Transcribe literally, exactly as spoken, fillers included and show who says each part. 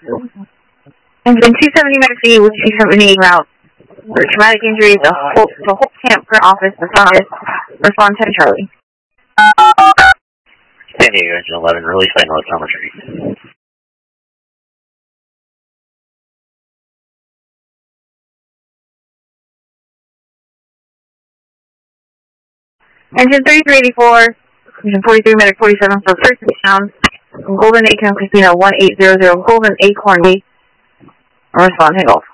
Speaker 1: Engine two seventy Medic with two seventy route. For traumatic injuries, the whole, the whole camp per office, the office, respond ten Charlie.
Speaker 2: San Diego Engine eleven, release by North telemetry.
Speaker 1: Engine thirty-three eighty-four, engine forty-three Medic forty-seven, so first down, Golden Acorn Casino one eight zero zero, Golden Acorn eight, respond takeoff.